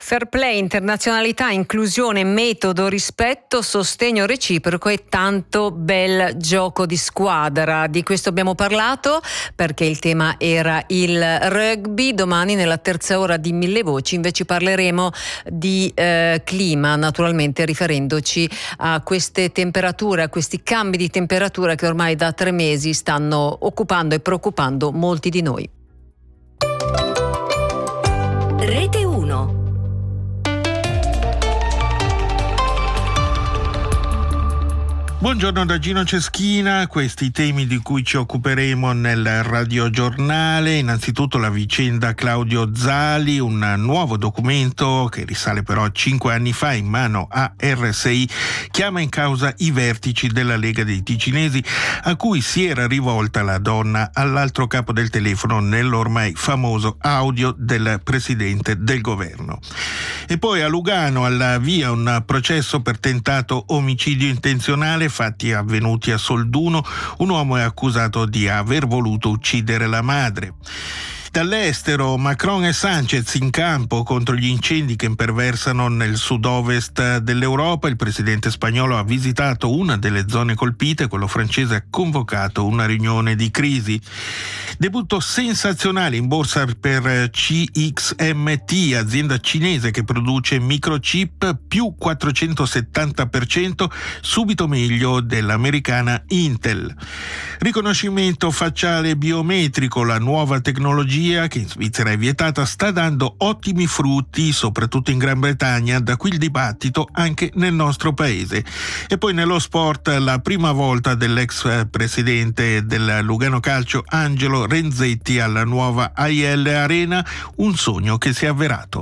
Fair play, internazionalità, inclusione, metodo, rispetto, sostegno reciproco e tanto bel gioco di squadra. Di questo abbiamo parlato perché il tema era il rugby. Domani nella terza ora di Mille Voci invece parleremo di clima, naturalmente riferendoci a queste temperature, a questi cambi di temperatura che ormai da 3 mesi stanno occupando e preoccupando molti di noi. Rete 1. Buongiorno da Gino Ceschina, questi temi di cui ci occuperemo nel radiogiornale. Innanzitutto la vicenda Claudio Zali, un nuovo documento che risale però a 5 anni fa in mano a RSI, chiama in causa i vertici della Lega dei Ticinesi a cui si era rivolta la donna all'altro capo del telefono nell'ormai famoso audio del presidente del governo. E poi a Lugano alla via un processo per tentato omicidio intenzionale, fatti avvenuti a Solduno. Un uomo è accusato di aver voluto uccidere la madre. Dall'estero, Macron e Sanchez in campo contro gli incendi che imperversano nel sud-ovest dell'Europa. Il presidente spagnolo ha visitato una delle zone colpite, quello francese ha convocato una riunione di crisi. Debutto sensazionale in borsa per CXMT, azienda cinese che produce microchip, più 470%, subito meglio dell'americana Intel. Riconoscimento facciale biometrico, la nuova tecnologia che in Svizzera è vietata, sta dando ottimi frutti, soprattutto in Gran Bretagna, da qui il dibattito anche nel nostro paese. E poi nello sport la prima volta dell'ex presidente del Lugano Calcio Angelo Renzetti alla nuova AIL Arena, un sogno che si è avverato.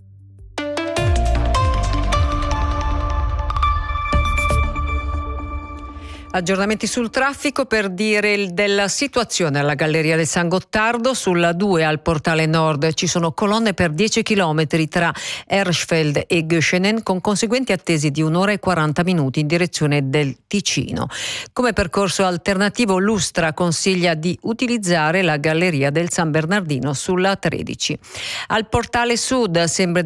Aggiornamenti sul traffico per dire della situazione alla Galleria del San Gottardo. Sulla 2 al Portale Nord ci sono colonne per 10 chilometri tra Erschfeld e Göschenen, con conseguenti attese di 1 ora e 40 minuti in direzione del Ticino. Come percorso alternativo, Lustra consiglia di utilizzare la Galleria del San Bernardino sulla 13. Al Portale Sud sembra